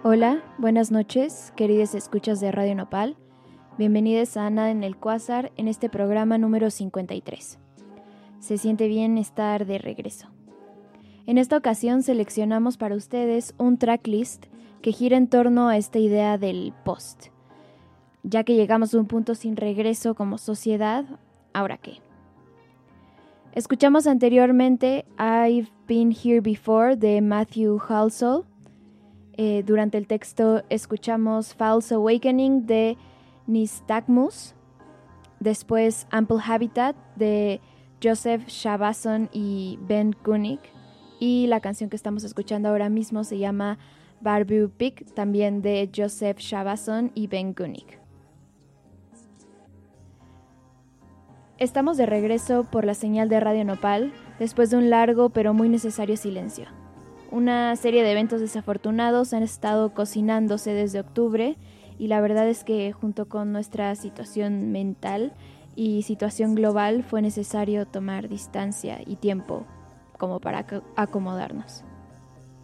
Hola, buenas noches, queridas escuchas de Radio Nopal. Bienvenidos a Nada en el Quasar en este programa número 53. Se siente bien estar de regreso. En esta ocasión seleccionamos para ustedes un tracklist que gira en torno a esta idea del post. Ya que llegamos a un punto sin regreso como sociedad, ¿ahora qué? Escuchamos anteriormente I've Been Here Before de Matthew Halsall. Durante el texto escuchamos False Awakening de Nystagmus. Después Ample Habitat de Joseph Shabason y Ben Gunik. Y la canción que estamos escuchando ahora mismo se llama Barbue Pig, también de Joseph Shabason y Ben Gunik. Estamos de regreso por la señal de Radio Nopal después de un largo pero muy necesario silencio. Una serie de eventos desafortunados han estado cocinándose desde octubre y la verdad es que junto con nuestra situación mental y situación global fue necesario tomar distancia y tiempo como para acomodarnos.